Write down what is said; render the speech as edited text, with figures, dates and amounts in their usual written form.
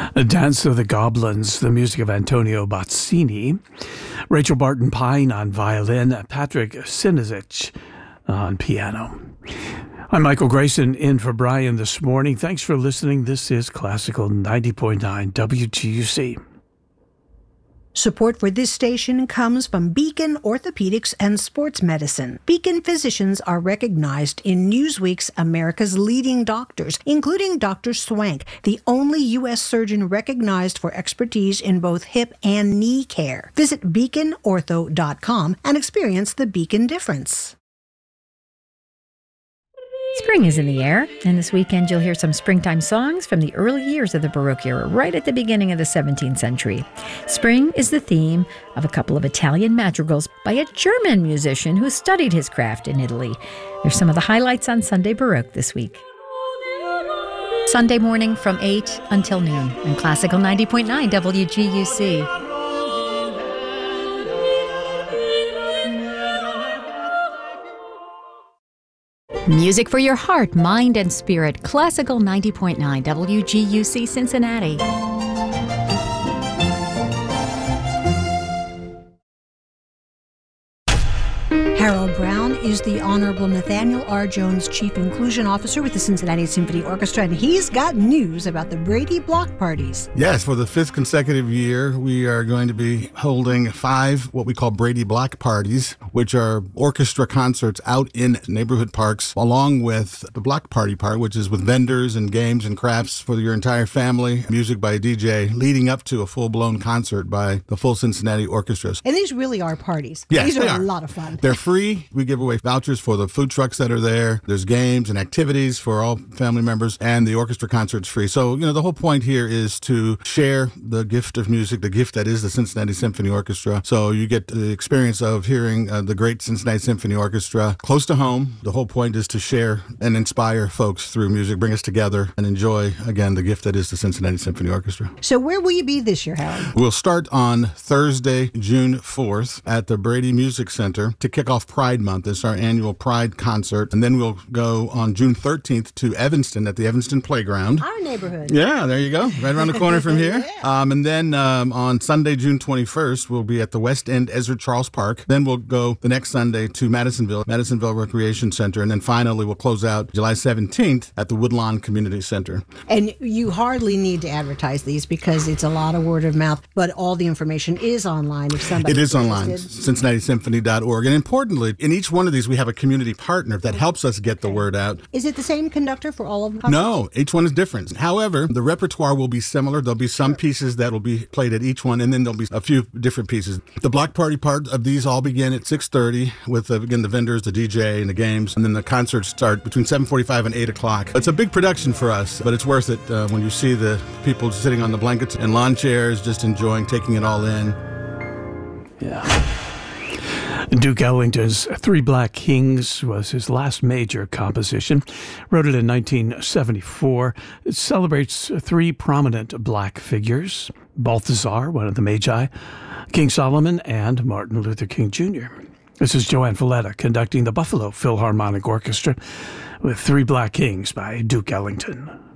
A Dance of the Goblins, the music of Antonio Bozzini. Rachel Barton Pine on violin. Patrick Sinisic on piano. I'm Michael Grayson in for Brian this morning. Thanks for listening. This is Classical 90.9 WGUC. Support for this station comes from Beacon Orthopedics and Sports Medicine. Beacon physicians are recognized in Newsweek's America's Leading Doctors, including Dr. Swank, the only U.S. surgeon recognized for expertise in both hip and knee care. Visit beaconortho.com and experience the Beacon difference. Spring is in the air, and this weekend you'll hear some springtime songs from the early years of the Baroque era, right at the beginning of the 17th century. Spring is the theme of a couple of Italian madrigals by a German musician who studied his craft in Italy. There's some of the highlights on Sunday Baroque this week. Sunday morning from 8 until noon on Classical 90.9 WGUC. Music for your heart, mind, and spirit. Classical 90.9 WGUC Cincinnati. Harold Brown is the Honorable Nathaniel R. Jones Chief Inclusion Officer with the Cincinnati Symphony Orchestra, and he's got news about the Brady Block Parties. Yes, for the fifth consecutive year, we are going to be holding 5 what we call Brady Block Parties, which are orchestra concerts out in neighborhood parks, along with the block party part, which is with vendors and games and crafts for your entire family, music by a DJ, leading up to a full-blown concert by the full Cincinnati Orchestras. And these really are parties. Yes, these they are are a lot of fun. They're free. We give away vouchers for the food trucks that are there. There's games and activities for all family members, and the orchestra concert's free. So, the whole point here is to share the gift of music, the gift that is the Cincinnati Symphony Orchestra. So you get the experience of hearing the great Cincinnati Symphony Orchestra close to home. The whole point is to share and inspire folks through music, bring us together, and enjoy, again, the gift that is the Cincinnati Symphony Orchestra. So where will you be this year, Howard? We'll start on Thursday, June 4th at the Brady Music Center to kick off Pride Month. It's our annual Pride concert. And then we'll go on June 13th to Evanston at the Evanston Playground. Our neighborhood. Yeah, there you go. Right around the corner from here. Yeah. And then on Sunday, June 21st, we'll be at the West End Ezra Charles Park. Then we'll go the next Sunday to Madisonville Recreation Center. And then finally, we'll close out July 17th at the Woodlawn Community Center. And you hardly need to advertise these because it's a lot of word of mouth, but all the information is online if somebody It is online, interested. CincinnatiSymphony.org. And importantly, in each one of these, we have a community partner that helps us get the word out. Is it the same conductor for all of them? No, each one is different. However, the repertoire will be similar. There'll be some pieces that will be played at each one, and then there'll be a few different pieces. The block party part of these all begin at 6:30 with, again, the vendors, the DJ, and the games. And then the concerts start between 7:45 and 8 o'clock. It's a big production for us, but it's worth it when you see the people sitting on the blankets and lawn chairs, just enjoying, taking it all in. Yeah. Duke Ellington's Three Black Kings was his last major composition. Wrote it in 1974. It celebrates 3 prominent black figures: Balthazar, one of the Magi, King Solomon, and Martin Luther King Jr. This is Joanne Falletta conducting the Buffalo Philharmonic Orchestra with Three Black Kings by Duke Ellington.